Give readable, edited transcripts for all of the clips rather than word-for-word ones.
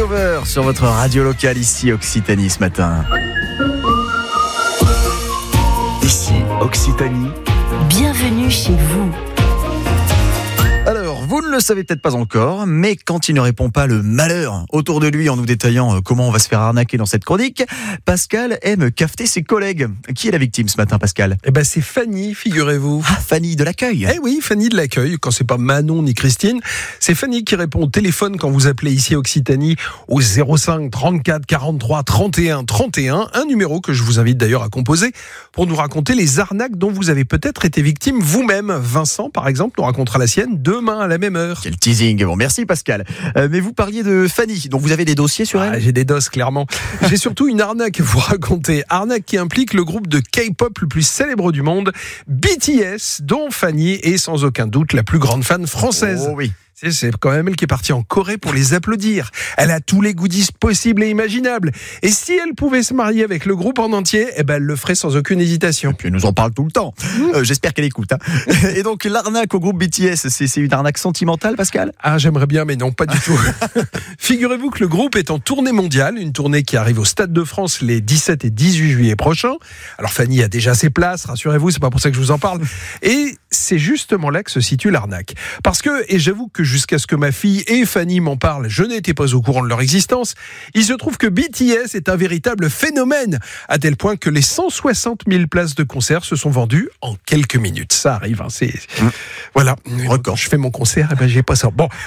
Sauveur sur votre radio locale ici Occitanie ce matin. Ici Occitanie. Bienvenue chez vous. Alors, vous ne le savez peut-être pas encore, mais quand il ne répond pas le malheur autour de lui en nous détaillant comment on va se faire arnaquer dans cette chronique, Pascal aime cafeter ses collègues. Qui est la victime ce matin, Pascal ? C'est Fanny, figurez-vous. Ah, Fanny de l'accueil. Eh oui, Fanny de l'accueil, quand c'est pas Manon ni Christine, c'est Fanny qui répond au téléphone quand vous appelez ici Occitanie au 05 34 43 31 31, un numéro que je vous invite d'ailleurs à composer pour nous raconter les arnaques dont vous avez peut-être été victime vous-même. Vincent, par exemple, nous racontera la sienne demain à la même heure. Quel teasing. Bon, merci Pascal. Mais vous parliez de Fanny, donc vous avez des dossiers sur elle ? J'ai des doses, clairement. J'ai surtout une arnaque à vous raconter. Arnaque qui implique le groupe de K-pop le plus célèbre du monde, BTS, dont Fanny est sans aucun doute la plus grande fan française. Oh oui. C'est quand même elle qui est partie en Corée pour les applaudir. Elle a tous les goodies possibles et imaginables. Et si elle pouvait se marier avec le groupe en entier, elle le ferait sans aucune hésitation. Et puis elle nous en parle tout le temps. J'espère qu'elle écoute. Et donc l'arnaque au groupe BTS, c'est une arnaque sentimentale, Pascal ? J'aimerais bien, mais non, pas du tout. Figurez-vous que le groupe est en tournée mondiale, une tournée qui arrive au Stade de France les 17 et 18 juillet prochains. Alors Fanny a déjà ses places, rassurez-vous, c'est pas pour ça que je vous en parle. Et c'est justement là que se situe l'arnaque. Parce que, et j'avoue que jusqu'à ce que ma fille et Fanny m'en parlent, je n'étais pas au courant de leur existence. Il se trouve que BTS est un véritable phénomène, à tel point que les 160 000 places de concert se sont vendues en quelques minutes. Ça arrive, Voilà, record. Je fais mon concert, j'ai pas ça. Bon,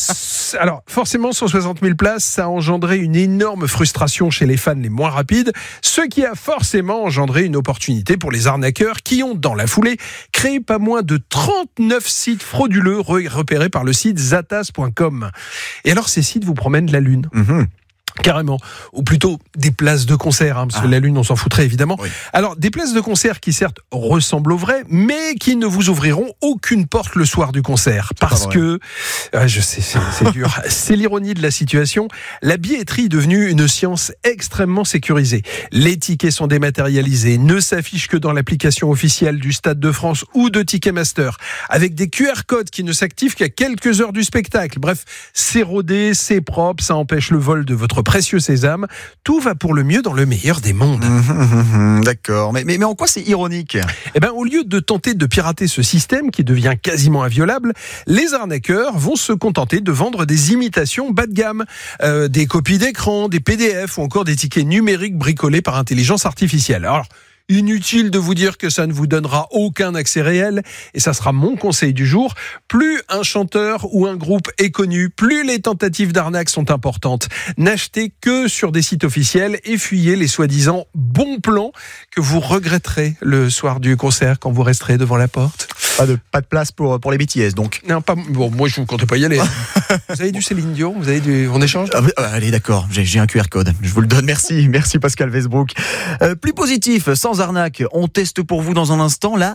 alors forcément 160 000 places, ça a engendré une énorme frustration chez les fans les moins rapides, ce qui a forcément engendré une opportunité pour les arnaqueurs qui ont, dans la foulée, créé pas moins de 39 sites frauduleux repérés par le site zatas.com. Et alors ces sites vous promènent la lune. Carrément, ou plutôt des places de concert, parce que la lune on s'en foutrait évidemment. Oui. Alors des places de concert qui certes ressemblent au vrai, mais qui ne vous ouvriront aucune porte le soir du concert, parce que, je sais, c'est dur, c'est l'ironie de la situation, la billetterie est devenue une science extrêmement sécurisée. Les tickets sont dématérialisés, ne s'affichent que dans l'application officielle du Stade de France ou de Ticketmaster, avec des QR codes qui ne s'activent qu'à quelques heures du spectacle. Bref, c'est rodé, c'est propre, ça empêche le vol de votre précieux sésame, tout va pour le mieux dans le meilleur des mondes. D'accord, mais en quoi c'est ironique ? Au lieu de tenter de pirater ce système qui devient quasiment inviolable, les arnaqueurs vont se contenter de vendre des imitations bas de gamme, des copies d'écran, des PDF ou encore des tickets numériques bricolés par intelligence artificielle. Alors, inutile de vous dire que ça ne vous donnera aucun accès réel, et ça sera mon conseil du jour. Plus un chanteur ou un groupe est connu, plus les tentatives d'arnaque sont importantes. N'achetez que sur des sites officiels et fuyez les soi-disant bons plans que vous regretterez le soir du concert quand vous resterez devant la porte. Pas de place pour les BTS, donc. Non, pas. Bon, moi je ne comptais pas y aller. Vous avez du Céline Dion, on échange. Allez, d'accord, j'ai un QR code, je vous le donne, merci Pascal Westbrook. Plus positif, sans arnaque, on teste pour vous dans un instant la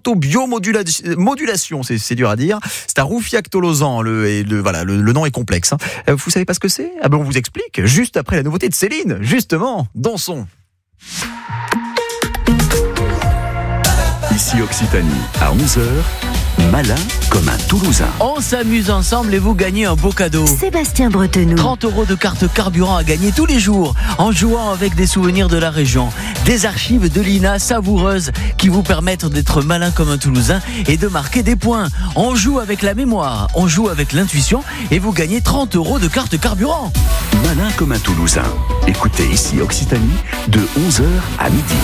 photobiomodulation, c'est dur à dire. C'est un Roufiac-Tolosan, le nom est complexe. Vous savez pas ce que c'est ? On vous explique, juste après la nouveauté de Céline, justement, dansons. Ici Occitanie, à 11h, malin comme un Toulousain. On s'amuse ensemble et vous gagnez un beau cadeau. Sébastien Bretenoux. 30 € de carte carburant à gagner tous les jours en jouant avec des souvenirs de la région. Des archives de l'INA savoureuses qui vous permettent d'être malin comme un Toulousain et de marquer des points. On joue avec la mémoire, on joue avec l'intuition et vous gagnez 30 € de carte carburant. Malin comme un Toulousain. Écoutez ici Occitanie de 11h à midi.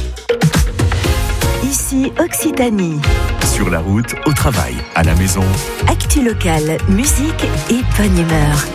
Ici Occitanie. Sur la route, au travail, à la maison. Actu locale, musique et bonne humeur.